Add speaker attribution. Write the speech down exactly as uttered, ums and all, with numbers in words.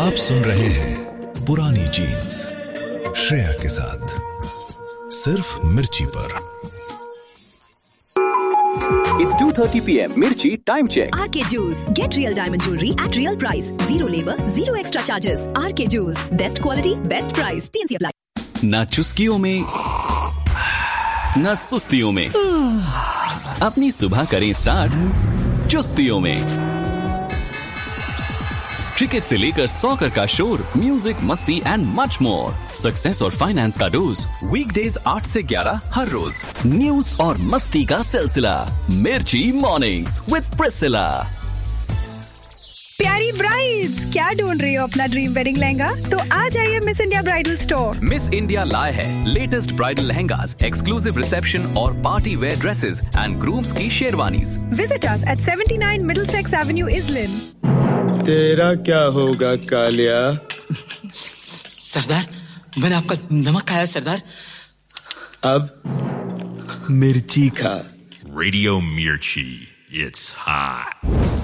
Speaker 1: आप सुन रहे हैं पुरानी जीन्स श्रेया के साथ सिर्फ मिर्ची पर।
Speaker 2: It's two thirty p m Mirchi time check.
Speaker 3: R K Jewels. Get real diamond jewelry at real price. Zero labor, zero extra charges. R K Jewels. Best quality, best price. T N C apply.
Speaker 2: ना चुस्कियों में ना सुस्तियों में अपनी सुबह करें start चुस्तियों में। Cricket से लेकर सॉकर का शोर, म्यूजिक, मस्ती एंड मच मोर। सक्सेस और फाइनेंस का डोज वीकडेज आठ से ग्यारह हर रोज। न्यूज और मस्ती का सिलसिला मिर्ची मॉर्निंग्स विद प्रिसिला।
Speaker 4: प्यारी ब्राइड्स, क्या ढूंढ रही हो अपना ड्रीम वेडिंग लहंगा? तो आ जाइए miss India bridal store.
Speaker 2: Miss India लाए है latest bridal lehengas, exclusive reception और party wear dresses and grooms की sherwanis.
Speaker 4: Visit us at seventy-nine Middlesex Avenue, Islin.
Speaker 5: तेरा क्या होगा कालिया?
Speaker 6: सरदार, मैंने आपका नमक खाया सरदार।
Speaker 5: अब मिर्ची खा।
Speaker 7: Radio Mirchi, it's hot.